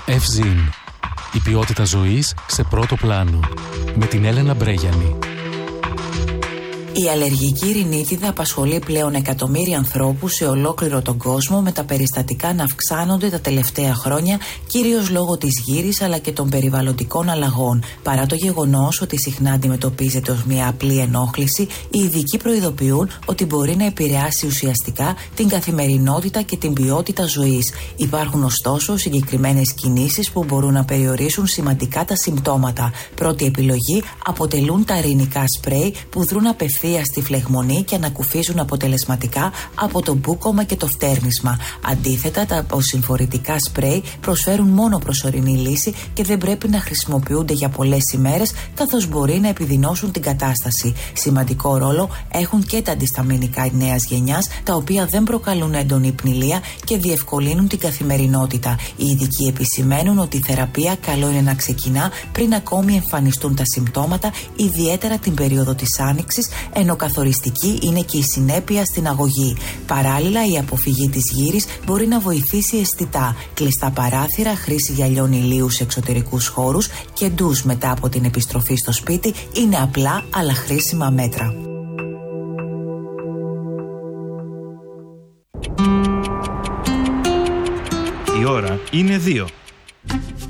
Ευζήν. Η ποιότητα ζωής σε πρώτο πλάνο. Με την Έλενα Μπρέγιανη. Η αλλεργική ρινίτιδα απασχολεί πλέον εκατομμύρια ανθρώπους σε ολόκληρο τον κόσμο, με τα περιστατικά να αυξάνονται τα τελευταία χρόνια, κυρίως λόγω της γύρης αλλά και των περιβαλλοντικών αλλαγών. Παρά το γεγονός ότι συχνά αντιμετωπίζεται ως μια απλή ενόχληση, οι ειδικοί προειδοποιούν ότι μπορεί να επηρεάσει ουσιαστικά την καθημερινότητα και την ποιότητα ζωής. Υπάρχουν ωστόσο συγκεκριμένες κινήσεις που μπορούν να περιορίσουν σημαντικά τα συμπτώματα. Πρώτη επιλογή αποτελούν τα ρινικά σπρέι που δρούν απευθείας στη φλεγμονή και ανακουφίζουν αποτελεσματικά από το μπούκωμα και το φτέρνισμα. Αντίθετα, τα αποσυμφορητικά σπρέι προσφέρουν μόνο προσωρινή λύση και δεν πρέπει να χρησιμοποιούνται για πολλές ημέρες, καθώς μπορεί να επιδεινώσουν την κατάσταση. Σημαντικό ρόλο έχουν και τα αντισταμινικά νέας γενιάς, τα οποία δεν προκαλούν έντονη πνηλία και διευκολύνουν την καθημερινότητα. Οι ειδικοί επισημαίνουν ότι η θεραπεία καλό είναι να ξεκινά πριν ακόμη εμφανιστούν τα συμπτώματα, ιδιαίτερα την περίοδο της άνοιξης, ενώ καθοριστική είναι και η συνέπεια στην αγωγή. Παράλληλα, η αποφυγή της γύρης μπορεί να βοηθήσει αισθητά. Κλειστά παράθυρα, χρήση γυαλιών ηλίου σε εξωτερικούς χώρους και ντους μετά από την επιστροφή στο σπίτι είναι απλά αλλά χρήσιμα μέτρα. Η ώρα είναι 2.